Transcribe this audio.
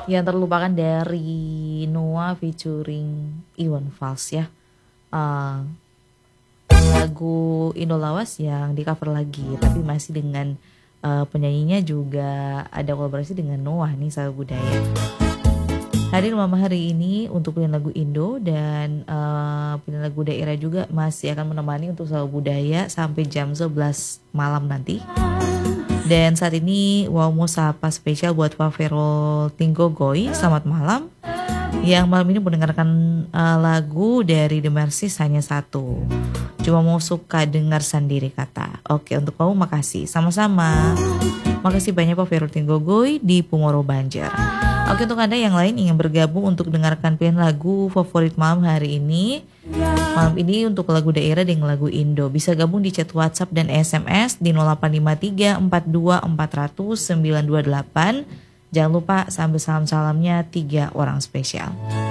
Yang terlupakan dari Noah featuring Iwan Fals ya. Uh, Lagu Indolawas yang di cover lagi, tapi masih dengan penyanyinya juga ada kolaborasi dengan Noah nih, sahabat budaya. Hadir Mama hari ini untuk pilihan lagu Indo dan pilihan lagu daerah juga masih akan menemani untuk sahabat budaya sampai jam 11 malam nanti. Dan saat ini mau sapa spesial buat Pak Ferol Tinggogoy, selamat malam. Yang malam ini mendengarkan lagu dari The Mercies hanya satu. Cuma mau suka dengar sendiri kata. Oke, untuk kamu makasih. Sama-sama. Makasih banyak Pak Ferol Tinggogoy di Pumoro Banjar. Oke, untuk Anda yang lain ingin bergabung untuk dengarkan pilihan lagu favorit malam hari ini. Malam ini untuk lagu daerah dengan lagu Indo. Bisa gabung di chat WhatsApp dan SMS di 0853 42 400 928. Jangan lupa sambil salam-salamnya 3 orang spesial.